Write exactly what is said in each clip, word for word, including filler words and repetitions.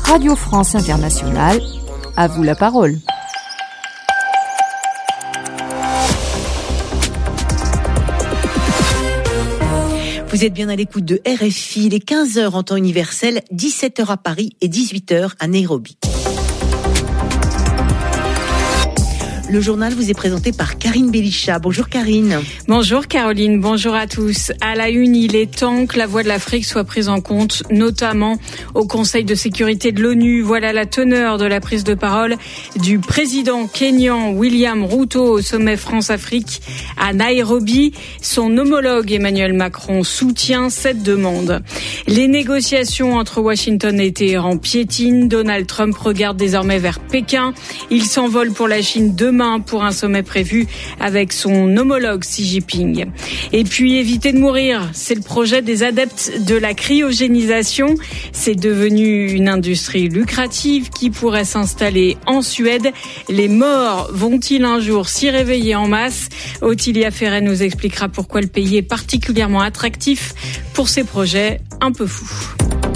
Radio France Internationale, à vous la parole. Vous êtes bien à l'écoute de R F I, il est quinze heures en temps universel, dix-sept heures à Paris et dix-huit heures à Nairobi. Le journal vous est présenté par Karine Belisha. Bonjour Karine. Bonjour Caroline, bonjour à tous. À la une, il est temps que la voix de l'Afrique soit prise en compte, notamment au Conseil de sécurité de l'ONU. Voilà la teneur de la prise de parole du président kényan William Ruto au sommet France-Afrique à Nairobi. Son homologue Emmanuel Macron soutient cette demande. Les négociations entre Washington et Téhéran piétinent. Donald Trump regarde désormais vers Pékin. Il s'envole pour la Chine demain pour un sommet prévu avec son homologue Xi Jinping. Et puis éviter de mourir, c'est le projet des adeptes de la cryogénisation. C'est devenu une industrie lucrative qui pourrait s'installer en Suède. Les morts vont-ils un jour s'y réveiller en masse? Ottilia Ferret nous expliquera pourquoi le pays est particulièrement attractif pour ces projets un peu fous.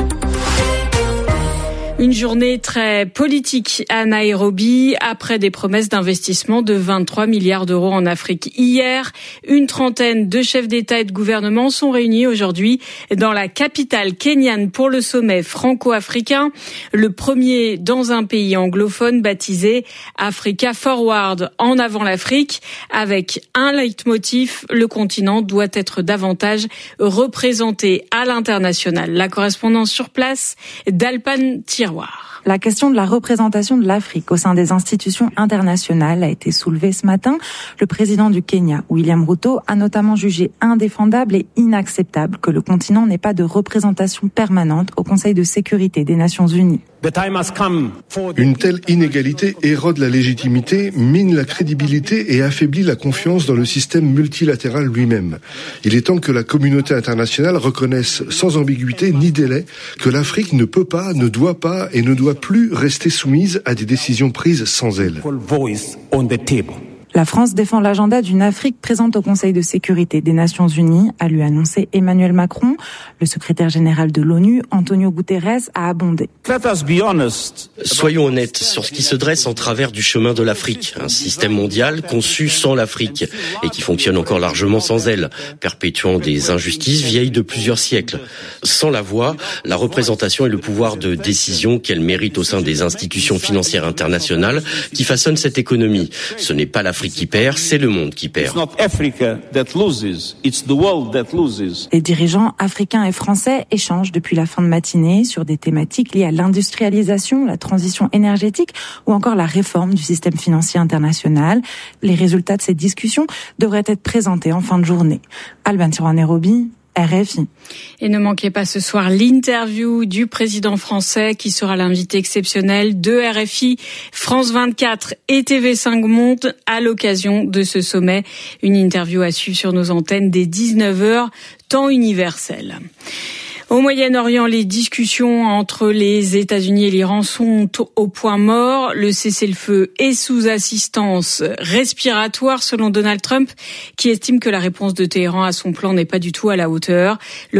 Une journée très politique à Nairobi après des promesses d'investissement de vingt-trois milliards d'euros en Afrique. Hier, une trentaine de chefs d'État et de gouvernement sont réunis aujourd'hui dans la capitale kenyane pour le sommet franco-africain, le premier dans un pays anglophone baptisé Africa Forward, en avant l'Afrique, avec un leitmotiv, le continent doit être davantage représenté à l'international. La correspondance sur place d'Alpan Tiroir. La question de la représentation de l'Afrique au sein des institutions internationales a été soulevée ce matin. Le président du Kenya, William Ruto, a notamment jugé indéfendable et inacceptable que le continent n'ait pas de représentation permanente au Conseil de sécurité des Nations Unies. Une telle inégalité érode la légitimité, mine la crédibilité et affaiblit la confiance dans le système multilatéral lui-même. Il est temps que la communauté internationale reconnaisse sans ambiguïté ni délai que l'Afrique ne peut pas, ne doit pas et ne doit plus rester soumise à des décisions prises sans elle. La France défend l'agenda d'une Afrique présente au Conseil de sécurité des Nations Unies, a lui annoncé Emmanuel Macron. Le secrétaire général de l'ONU, Antonio Guterres, a abondé. Soyons honnêtes sur ce qui se dresse en travers du chemin de l'Afrique. Un système mondial conçu sans l'Afrique et qui fonctionne encore largement sans elle, perpétuant des injustices vieilles de plusieurs siècles. Sans la voix, la représentation et le pouvoir de décision qu'elle mérite au sein des institutions financières internationales qui façonnent cette économie. Ce n'est pas l'Afrique qui perd, c'est le monde qui perd. Les dirigeants africains et français échangent depuis la fin de matinée sur des thématiques liées à l'industrialisation, la transition énergétique ou encore la réforme du système financier international. Les résultats de ces discussions devraient être présentés en fin de journée. Alban Tiroir, Nairobi, R F I. Et ne manquez pas ce soir l'interview du président français qui sera l'invité exceptionnel de R F I, France vingt-quatre et T V cinq Monde à l'occasion de ce sommet. Une interview à suivre sur nos antennes dès dix-neuf heures, temps universel. Au Moyen-Orient, les discussions entre les États-Unis et l'Iran sont au point mort. Le cessez-le-feu est sous assistance respiratoire, selon Donald Trump, qui estime que la réponse de Téhéran à son plan n'est pas du tout à la hauteur. Le